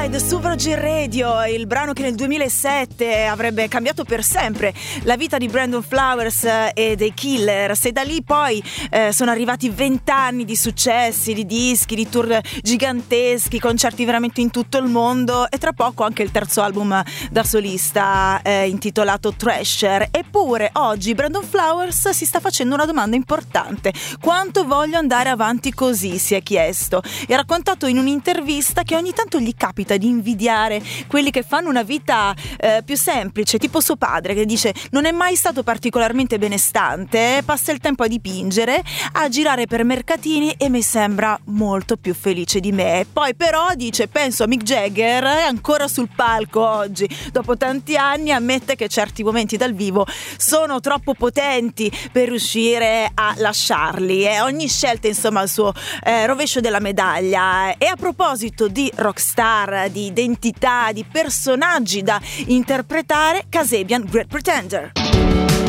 Inside su Virgin Radio, il brano che nel 2007 avrebbe cambiato per sempre la vita di Brandon Flowers e dei Killers, e da lì poi sono arrivati 20 anni di successi, di dischi, di tour giganteschi, concerti veramente in tutto il mondo, e tra poco anche il terzo album da solista intitolato Thrasher. Eppure oggi Brandon Flowers si sta facendo una domanda importante: quanto voglio andare avanti così, si è chiesto, e ha raccontato in un'intervista che ogni tanto gli capita di invidiare quelli che fanno una vita più semplice, tipo suo padre, che dice non è mai stato particolarmente benestante, passa il tempo a dipingere, a girare per mercatini, e mi sembra molto più felice di me. Poi però dice: penso a Mick Jagger, è ancora sul palco oggi dopo tanti anni, ammette che certi momenti dal vivo sono troppo potenti per riuscire a lasciarli, e ogni scelta insomma ha il suo rovescio della medaglia. E a proposito di rockstar, di identità, di personaggi da interpretare, Kasabian, Great Pretender.